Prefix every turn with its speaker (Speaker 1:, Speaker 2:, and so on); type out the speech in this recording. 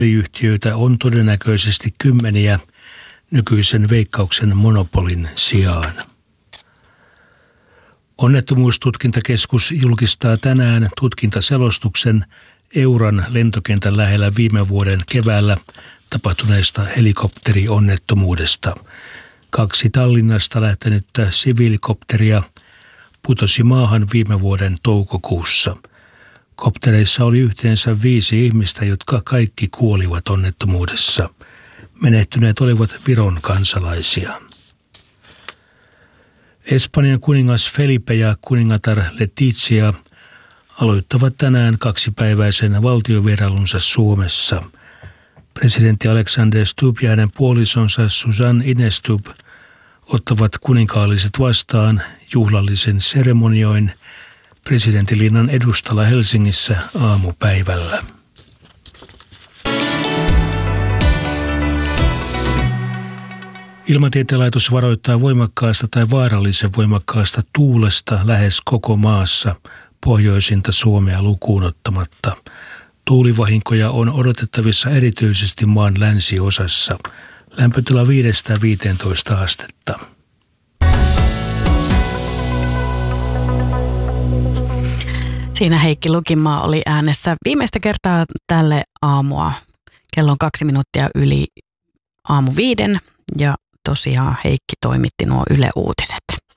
Speaker 1: Yhtiöitä on todennäköisesti kymmeniä nykyisen Veikkauksen monopolin sijaan. Onnettomuustutkintakeskus julkistaa tänään tutkintaselostuksen Euran lentokentän lähellä viime vuoden keväällä tapahtuneesta helikopterionnettomuudesta. 2 Tallinnasta lähtenyttä siviilikopteria putosi maahan viime vuoden toukokuussa. Koptereissa oli yhteensä 5 ihmistä, jotka kaikki kuolivat onnettomuudessa. Menehtyneet olivat Viron kansalaisia. Espanjan kuningas Felipe ja kuningatar Letizia aloittavat tänään 2-päiväisen valtiovierailunsa Suomessa. Presidentti Alexander Stubb ja hänen puolisonsa Susanne Ines Stubb ottavat kuninkaalliset vastaan juhlallisen seremonioin presidentinlinnan edustalla Helsingissä aamupäivällä. Ilmatieteen laitos varoittaa voimakkaasta tai vaarallisen voimakkaasta tuulesta lähes koko maassa, pohjoisinta Suomea lukuun ottamatta. Tuulivahinkoja on odotettavissa erityisesti maan länsiosassa. Lämpötila 5–15 astetta.
Speaker 2: Siinä Heikki Lukinmaa oli äänessä viimeistä kertaa tälle aamua. Kello on 2 minuuttia yli aamu 5 ja tosiaan Heikki toimitti nuo Yle Uutiset.